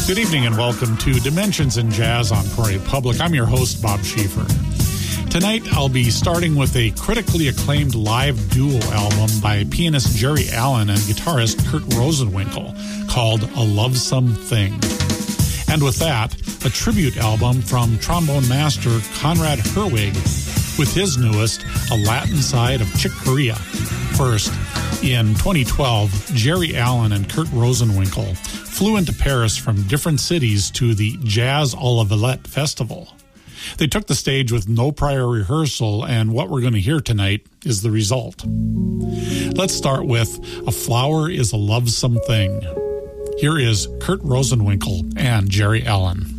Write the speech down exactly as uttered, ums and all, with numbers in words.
Good evening and welcome to Dimensions in Jazz on Prairie Public. I'm your host, Bob Schieffer. Tonight, I'll be starting with a critically acclaimed live duo album by pianist Geri Allen and guitarist Kurt Rosenwinkel called A Lovesome Thing. And with that, a tribute album from trombone master Conrad Herwig with his newest, A Latin Side of Chick Corea. First, in twenty twelve, Geri Allen and Kurt Rosenwinkel flew into Paris from different cities to the Jazz à la Villette Festival. They took the stage with no prior rehearsal, and what we're going to hear tonight is the result. Let's start with A Flower is a Lovesome Thing. Here is Kurt Rosenwinkel and Geri Allen.